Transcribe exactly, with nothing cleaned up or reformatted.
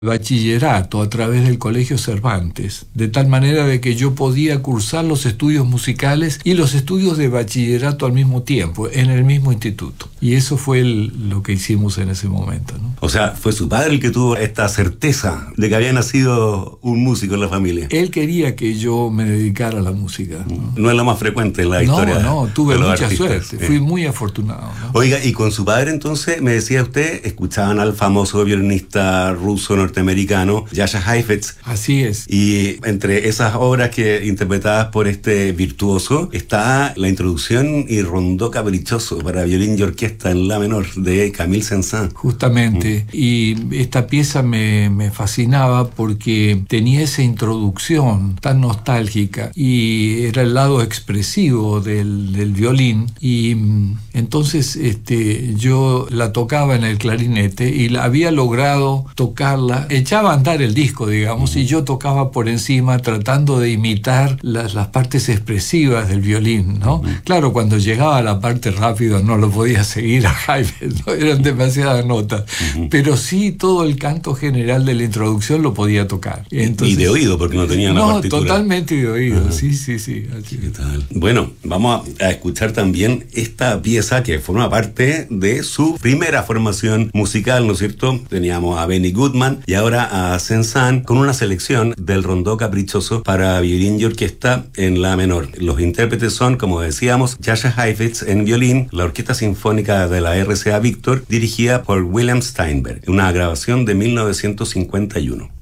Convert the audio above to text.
bachillerato a través del Colegio Cervantes, de tal manera de que yo podía cursar los estudios musicales y los estudios de bachillerato al mismo tiempo, en el mismo instituto. Y eso fue el, lo que hicimos en ese momento, ¿no? O sea, fue su padre el que tuvo esta certeza de que había nacido un músico en la familia. Él quería que yo me dedicara a la música, ¿no? No es lo más frecuente en la historia. No, no, tuve mucha artistas, suerte, sí. Fui muy afortunado, ¿no? Oiga, y con su padre entonces, me decía usted, escuchaban al famoso violinista ruso norteamericano Jascha Heifetz. Así es. Y entre esas obras que interpretadas por este virtuoso está la introducción y rondó caprichoso para violín y orquesta en la menor de Camille Saint-Saëns. Justamente. Mm. Y esta pieza me, me fascinaba porque tenía esa introducción tan nostálgica y era el lado expresivo del, del violín. Y entonces este, yo la tocaba en el clarinete y la había logrado tocarla. Echaba a andar el disco, digamos, y yo tocaba por encima tratando de imitar las, las partes expresivas del violín, ¿no? Uh-huh. Claro, cuando llegaba a la parte rápida no lo podía seguir a Jaime, ¿no? Eran demasiadas notas, uh-huh. Pero sí todo el canto general de la introducción lo podía tocar. Entonces, y de oído, porque no tenía una no, partitura. No, totalmente de oído, uh-huh. sí, sí, sí. Así. ¿Qué tal? Bueno, vamos a, a escuchar también esta pieza que forma parte de su primera formación musical, ¿no es cierto? Teníamos a Benny Goodman y ahora a Saint-Saëns con una selección del rondó caprichoso para violín y orquesta en la menor. Los intérpretes son, como decíamos, Jascha Heifetz en violín, la Orquesta Sinfónica de la R C A Victor, dirigida por William Steinberg, una grabación de mil novecientos cincuenta y uno.